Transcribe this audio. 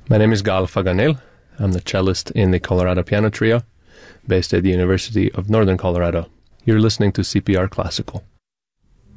My name is Gal Faganel. I'm the cellist in the Colorado Piano Trio, based at the University of Northern Colorado. You're listening to CPR Classical.